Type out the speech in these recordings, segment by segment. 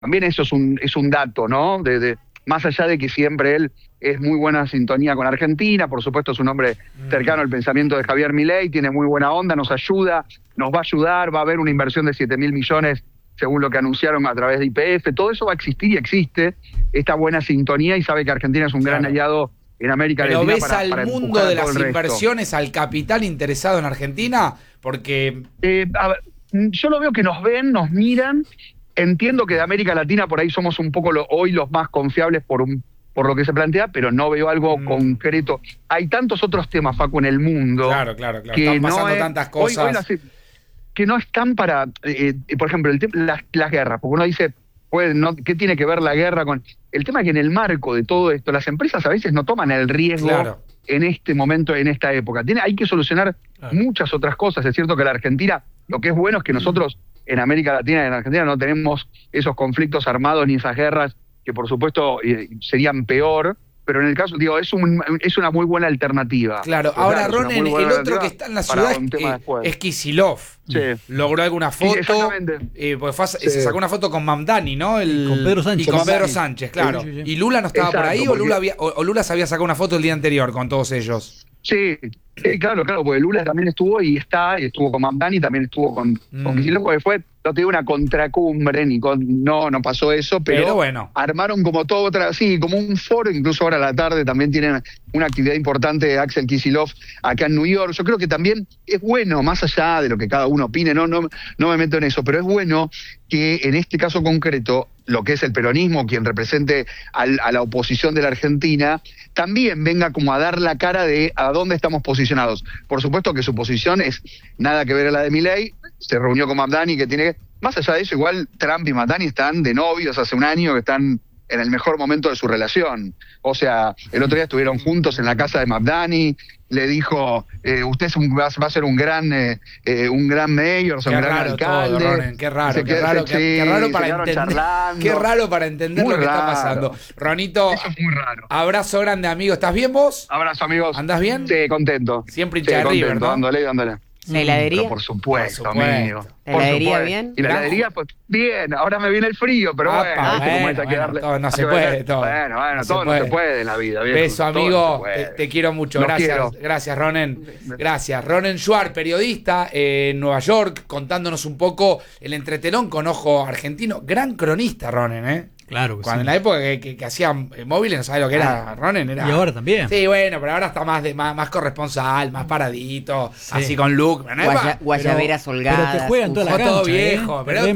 también eso es un dato, ¿no? Más allá de que siempre él es muy buena sintonía con Argentina, por supuesto es un hombre cercano al pensamiento de Javier Milei, tiene muy buena onda, nos ayuda, nos va a ayudar, va a haber una inversión de 7.000 millones según lo que anunciaron a través de YPF, todo eso va a existir y existe, esta buena sintonía, y sabe que Argentina es un gran aliado en América Latina. ¿Pero ves al mundo de las inversiones, al capital interesado en Argentina? Porque... a ver, yo lo veo que nos ven, nos miran. Entiendo que de América Latina por ahí somos un poco hoy los más confiables por lo que se plantea, pero no veo algo concreto. Hay tantos otros temas, Facu, en el mundo. Claro. Que están pasando tantas cosas. Que no están para... por ejemplo, las guerras. Porque uno dice, ¿qué tiene que ver la guerra con...? El tema es que en el marco de todo esto, las empresas a veces no toman el riesgo en este momento, en esta época. Hay que solucionar muchas otras cosas. Es cierto que la Argentina, lo que es bueno es que nosotros en América Latina y en Argentina no tenemos esos conflictos armados ni esas guerras que por supuesto serían peor, pero en el caso, digo, es una muy buena alternativa. Claro, ahora Ronen, el otro que está en la ciudad es Kicillof. Sí. Logró alguna foto. Exactamente. Se sacó una foto con Mamdani, ¿no? Con Pedro Sánchez. Y con Pedro Sánchez, claro. Sí. ¿Y Lula no estaba por ahí o Lula se había sacado una foto el día anterior con todos ellos? Sí, claro, porque Lula también estuvo y estuvo con Mamdani, también estuvo con Kicillof, porque fue, no te digo una contracumbre, no pasó eso, pero bueno, armaron como todo como un foro, incluso ahora a la tarde también tienen una actividad importante de Axel Kicillof acá en New York. Yo creo que también es bueno, más allá de lo que cada uno opine, no me meto en eso, pero es bueno que en este caso concreto, lo que es el peronismo, quien represente a la oposición de la Argentina, también venga como a dar la cara de a dónde estamos posicionados. Por supuesto que su posición es nada que ver a la de Milei, se reunió con Mamdani, más allá de eso, igual Trump y Mamdani están de novios hace un año, que están en el mejor momento de su relación. O sea, el otro día estuvieron juntos en la casa de Mamdani, le dijo, usted va a ser un gran mayor, un gran alcalde. Todo, Ronen, qué raro para entender lo que está pasando. Ronito, eso es muy raro. Abrazo grande, amigo. ¿Estás bien vos? Abrazo, amigos. ¿Andás bien? Sí, contento. Siempre hincha de River, ¿no? Dándole. ¿La heladería? Pero por supuesto, amigo. ¿La heladería bien? Y la heladería, pues bien, ahora me viene el frío, pero no se puede, todo. Bueno, todo no se puede en la vida. Viejo. Beso, amigo, te quiero mucho. Gracias, Ronen. Gracias. Ronen Schuar, periodista en Nueva York, contándonos un poco el entretelón con ojo argentino. Gran cronista, Ronen, ¿eh? Claro que Cuando en la época que hacían móviles, no sabes lo que era Ronen. Y ahora también. Sí, bueno, pero ahora está más corresponsal, más paradito, así con look. Guayaberas holgadas. Pero te juegan toda la cancha, todo viejo. Pero,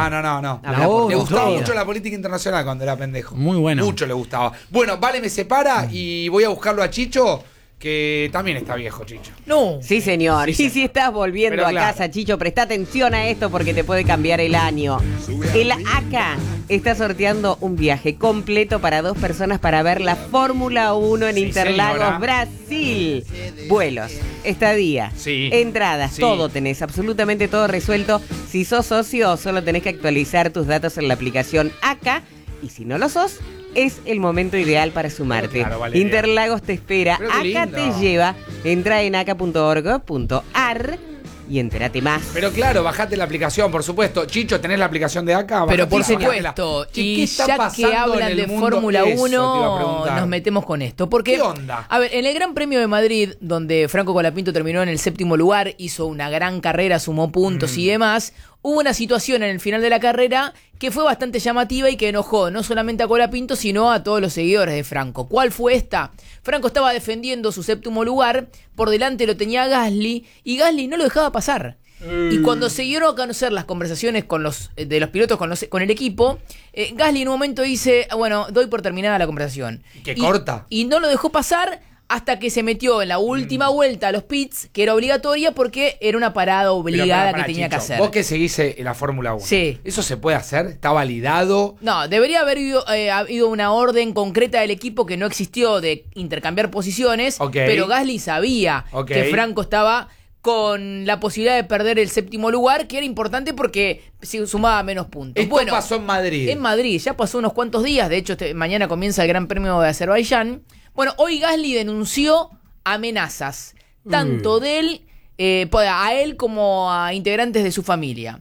no. Le gustaba mucho la política internacional cuando era pendejo. Muy bueno. Mucho le gustaba. Bueno, Vale me separa y voy a buscarlo a Chicho, que también está viejo, Chicho. No. Sí, señor. Y si estás volviendo a casa, Chicho, presta atención a esto porque te puede cambiar el año. El ACA está sorteando un viaje completo para 2 personas para ver la Fórmula 1 en Interlagos, señora. Brasil. Vuelos, estadía, entradas, todo tenés, absolutamente todo resuelto. Si sos socio, solo tenés que actualizar tus datos en la aplicación ACA. Y si no lo sos, es el momento ideal para sumarte. Claro, Interlagos te espera, ACA te lleva. Entra en aca.org.ar y entérate más. Pero claro, bajate la aplicación, por supuesto. Chicho, ¿tenés la aplicación de ACA? Pero por supuesto. Y ya que hablan de Fórmula 1, nos metemos con esto. Porque, ¿qué onda? A ver, en el Gran Premio de Madrid, donde Franco Colapinto terminó en el 7º lugar, hizo una gran carrera, sumó puntos y demás, hubo una situación en el final de la carrera que fue bastante llamativa y que enojó no solamente a Colapinto, sino a todos los seguidores de Franco. ¿Cuál fue esta? Franco estaba defendiendo su 7º lugar, por delante lo tenía Gasly, y Gasly no lo dejaba pasar. Y cuando se dieron a conocer las conversaciones de los pilotos con el equipo, Gasly en un momento dice, bueno, doy por terminada la conversación. ¿Qué corta? Y no lo dejó pasar hasta que se metió en la última vuelta a los pits, que era obligatoria porque era una parada obligada que tenía que hacer. Vos que seguís en la Fórmula 1. Sí. ¿Eso se puede hacer? ¿Está validado? No, debería haber habido una orden concreta del equipo que no existió de intercambiar posiciones, pero Gasly sabía que Franco estaba con la posibilidad de perder el 7º lugar, que era importante porque se sumaba menos puntos. Esto pasó en Madrid. En Madrid, ya pasó unos cuantos días, de hecho mañana comienza el Gran Premio de Azerbaiyán. Bueno, hoy Gasly denunció amenazas, tanto de él, a él como a integrantes de su familia.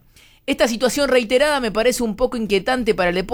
Esta situación reiterada me parece un poco inquietante para el deporte.